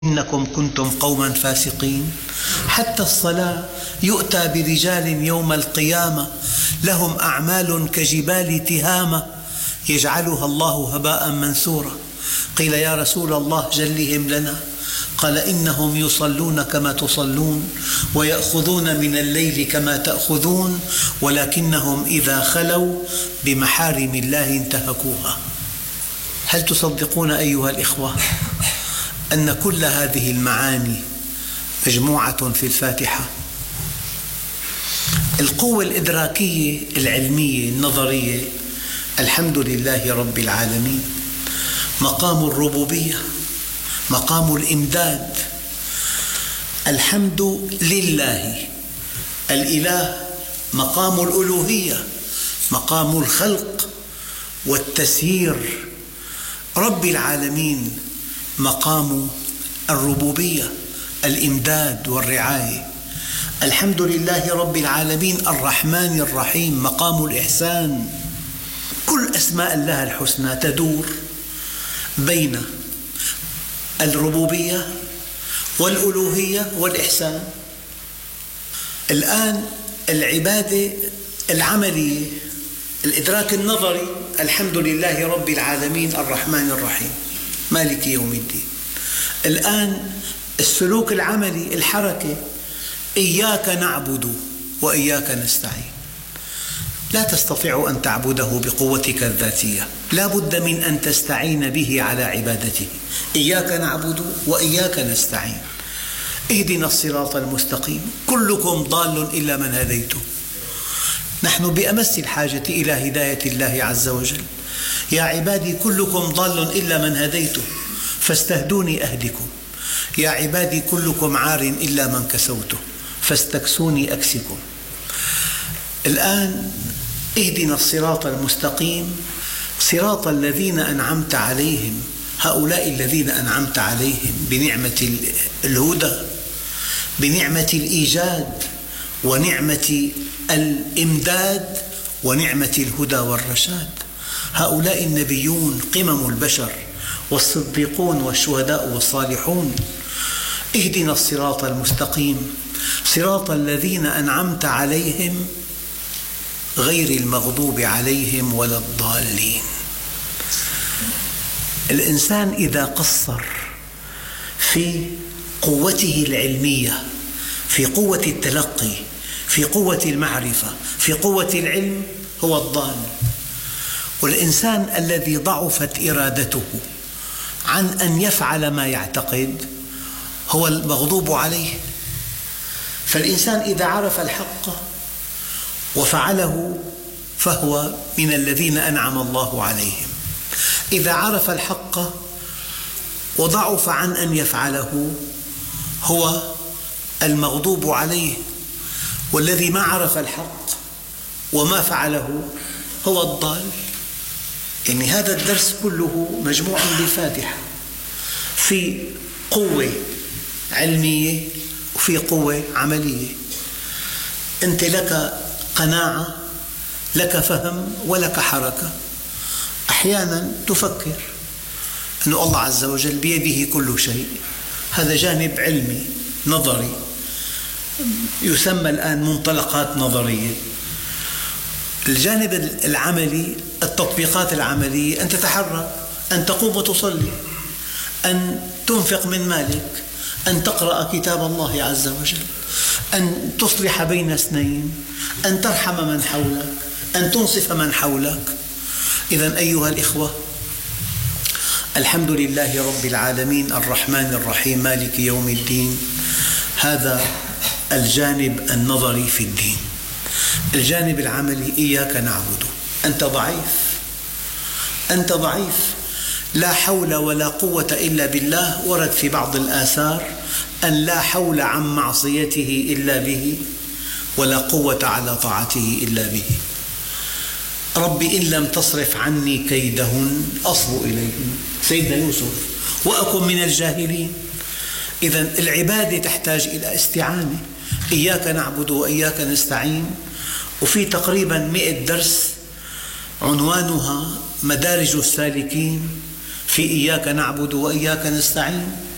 إنكم كنتم قوما فاسقين. حتى الصلاة يؤتى برجال يوم القيامة لهم أعمال كجبال تهامة يجعلها الله هباء منثورا. قيل يا رسول الله جلهم لنا، قال إنهم يصلون كما تصلون ويأخذون من الليل كما تأخذون ولكنهم إذا خلوا بمحارم الله انتهكوها. هل تصدقون أيها الإخوة أن كل هذه المعاني مجموعة في الفاتحة؟ القوة الإدراكية العلمية النظرية الحمد لله رب العالمين، مقام الربوبية، مقام الإمداد، الحمد لله الإله، مقام الألوهية، مقام الخلق والتسيير، رب العالمين مقام الربوبية، الإمداد والرعاية. الحمد لله رب العالمين الرحمن الرحيم مقام الإحسان. كل أسماء الله الحسنى تدور بين الربوبية والألوهية والإحسان. الآن العبادة العملية، الإدراك النظري، الحمد لله رب العالمين الرحمن الرحيم مالك يوم الدين. الآن السلوك العملي، الحركة، إياك نعبد وإياك نستعين. لا تستطيع أن تعبده بقوتك الذاتية، لا بد من أن تستعين به على عبادته. إياك نعبد وإياك نستعين. اهدنا الصراط المستقيم. كلكم ضال إلا من هديته. نحن بأمس الحاجة إلى هداية الله عز وجل. يا عبادي كلكم ضال إلا من هديته فاستهدوني أهدكم. يا عبادي كلكم عار إلا من كسوته فاستكسوني أكسكم. الآن اهدنا الصراط المستقيم صراط الذين أنعمت عليهم. هؤلاء الذين أنعمت عليهم بنعمة الهدى، بنعمة الإيجاد ونعمة الإمداد ونعمة الهدى والرشاد. هؤلاء النبيون قمم البشر والصديقون والشهداء والصالحون. اهدنا الصراط المستقيم صراط الذين أنعمت عليهم غير المغضوب عليهم ولا الضالين. الإنسان إذا قصر في قوته العلمية، في قوة التلقي، في قوة المعرفة، في قوة العلم، هو الضال. والإنسان الذي ضعفت إرادته عن أن يفعل ما يعتقد هو المغضوب عليه. فالإنسان إذا عرف الحق وفعله فهو من الذين أنعم الله عليهم. إذا عرف الحق وضعف عن أن يفعله هو المغضوب عليه. والذي ما عرف الحق وما فعله هو الضال. يعني هذا الدرس كله مجموع بالفاتحة، في قوة علمية وفي قوة عملية. أنت لك قناعة، لك فهم ولك حركة. أحيانا تفكر أن الله عز وجل بيده كل شيء، هذا جانب علمي نظري يسمى الآن منطلقات نظرية. الجانب العملي، التطبيقات العملية، أن تتحرك، أن تقوم وتصلي، أن تنفق من مالك، أن تقرأ كتاب الله عز وجل، أن تصلح بين اثنين، أن ترحم من حولك، أن تنصف من حولك. إذن أيها الإخوة، الحمد لله رب العالمين الرحمن الرحيم مالك يوم الدين. هذا الجانب النظري في الدين. الجانب العملي، إياك نعبد. أنت ضعيف، أنت ضعيف، لا حول ولا قوة إلا بالله. ورد في بعض الآثار أن لا حول عن معصيته إلا به ولا قوة على طاعته إلا به. رب إن لم تصرف عني كيدهن أصب إليهن، سيدنا يوسف، وأكن من الجاهلين. إذن العبادة تحتاج إلى استعانة. إياك نعبد وإياك نستعين، وفي تقريبا 100 درس عنوانها مدارج السالكين في إياك نعبد وإياك نستعين.